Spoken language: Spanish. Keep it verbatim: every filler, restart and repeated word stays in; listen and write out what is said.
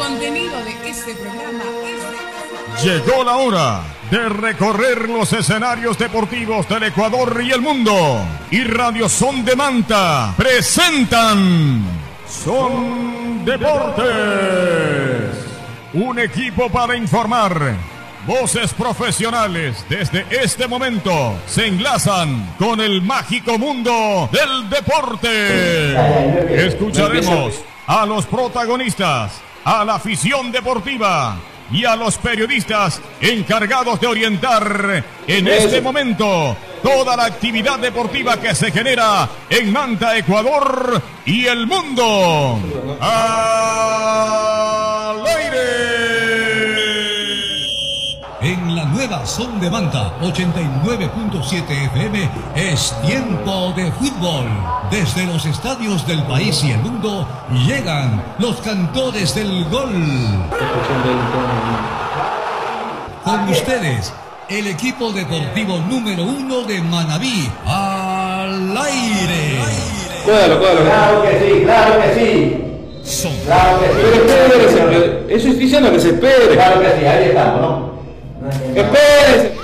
contenido de este programa es de... Llegó la hora de recorrer los escenarios deportivos del Ecuador y el mundo. Y Radio Son de Manta presentan Son Deportes. Un equipo para informar. Voces profesionales desde este momento se enlazan con el mágico mundo del deporte. Escucharemos a los protagonistas, a la afición deportiva y a los periodistas encargados de orientar en este momento toda la actividad deportiva que se genera en Manta, Ecuador y el mundo. ¡Al aire! En la nueva Son de Manta, ochenta y nueve punto siete F M, es tiempo de fútbol. Desde los estadios del país y el mundo, llegan los cantores del gol. Con ustedes, el equipo deportivo número uno de Manabí, al aire. Cuédalo, cuédalo. Claro que sí, claro que sí. Son. Claro que sí. Pero espérese, eso estoy diciendo que se espere. Claro que sí, ahí estamos, ¿no? Espérese.